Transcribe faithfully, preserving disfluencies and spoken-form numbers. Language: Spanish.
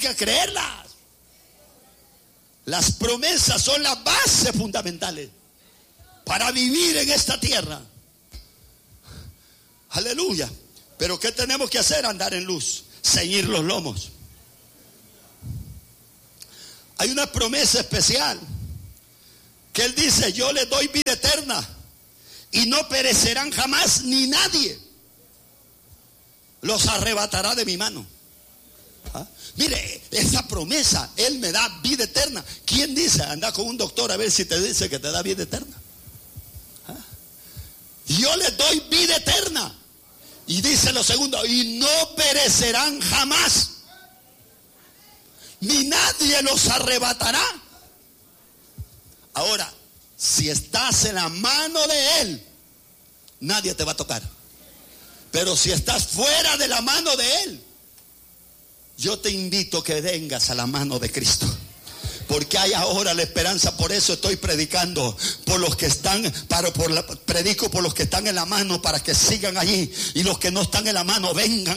que creerlas. Las promesas son las bases fundamentales para vivir en esta tierra. Aleluya. Pero ¿qué tenemos que hacer? Andar en luz, ceñir los lomos. Hay una promesa especial que Él dice: yo les doy vida eterna y no perecerán jamás, ni nadie los arrebatará de mi mano. ¿Ah? Mire, esa promesa, Él me da vida eterna. ¿Quién dice? Anda con un doctor a ver si te dice que te da vida eterna. ¿Ah? Yo les doy vida eterna. Y dice lo segundo: y no perecerán jamás, ni nadie los arrebatará. Ahora, si estás en la mano de Él, nadie te va a tocar. Pero si estás fuera de la mano de Él, yo te invito a que vengas a la mano de Cristo. Porque hay ahora la esperanza. Por eso estoy predicando por los que están, para, por la, predico por los que están en la mano, para que sigan allí. Y los que no están en la mano, vengan